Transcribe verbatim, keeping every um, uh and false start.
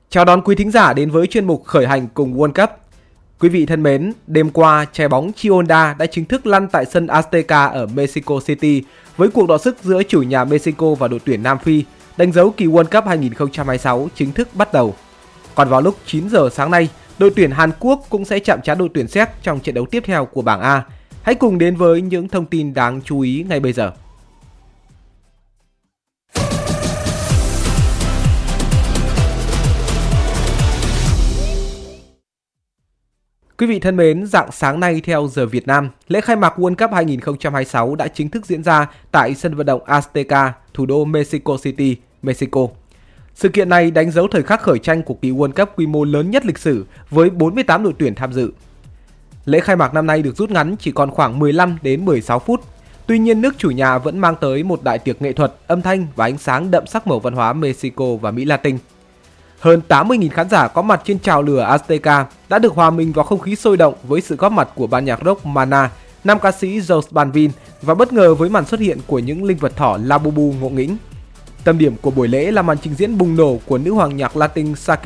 Chào đón quý thính giả đến với chuyên mục Khởi hành cùng World Cup. Quý vị thân mến, đêm qua, trái bóng Chionda đã chính thức lăn tại sân Azteca ở Mexico City với cuộc đọ sức giữa chủ nhà Mexico và đội tuyển Nam Phi, đánh dấu kỳ World Cup hai không hai sáu chính thức bắt đầu. Còn vào lúc chín giờ sáng nay, đội tuyển Hàn Quốc cũng sẽ chạm trán đội tuyển Séc trong trận đấu tiếp theo của bảng A. Hãy cùng đến với những thông tin đáng chú ý ngay bây giờ. Quý vị thân mến, rạng sáng nay theo giờ Việt Nam, lễ khai mạc World Cup hai không hai sáu đã chính thức diễn ra tại sân vận động Azteca, thủ đô Mexico City, Mexico. Sự kiện này đánh dấu thời khắc khởi tranh của kỳ World Cup quy mô lớn nhất lịch sử với bốn mươi tám đội tuyển tham dự. Lễ khai mạc năm nay được rút ngắn chỉ còn khoảng mười lăm đến mười sáu phút. Tuy nhiên, nước chủ nhà vẫn mang tới một đại tiệc nghệ thuật, âm thanh và ánh sáng đậm sắc màu văn hóa Mexico và Mỹ Latin. Hơn tám mươi nghìn khán giả có mặt trên chào lửa Azteca đã được hòa mình vào không khí sôi động với sự góp mặt của ban nhạc rock Mana, nam ca sĩ J Balvin và bất ngờ với màn xuất hiện của những linh vật thỏ Labubu ngộ nghĩnh. Tâm điểm của buổi lễ là màn trình diễn bùng nổ của nữ hoàng nhạc Latin Shakira